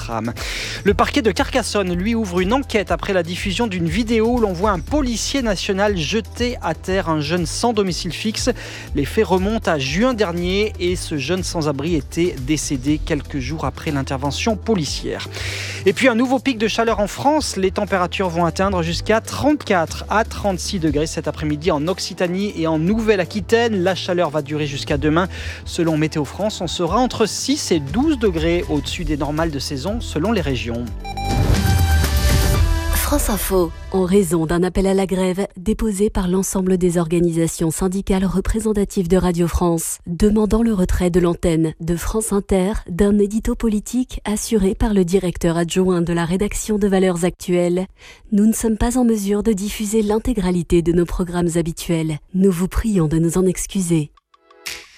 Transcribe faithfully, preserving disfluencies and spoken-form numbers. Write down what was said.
drame. Le parquet de Carcassonne, lui, ouvre une enquête après la diffusion d'une vidéo où l'on voit un policier national jeter à terre un jeune sans domicile fixe. Les faits remontent à juin dernier et ce jeune sans-abri était décédé quelques jours après l'intervention policière. Et puis un nouveau pic de chaleur en France. Les températures vont atteindre jusqu'à trente-quatre à trente-six degrés cet après-midi en Occitanie et en Nouvelle-Aquitaine. La chaleur va durer jusqu'à demain. Selon Météo France, on sera entre six et douze degrés au-dessus des normales de saison selon les régions. France Info. En raison d'un appel à la grève déposé par l'ensemble des organisations syndicales représentatives de Radio France, demandant le retrait de l'antenne de France Inter d'un édito politique assuré par le directeur adjoint de la rédaction de Valeurs Actuelles, nous ne sommes pas en mesure de diffuser l'intégralité de nos programmes habituels. Nous vous prions de nous en excuser.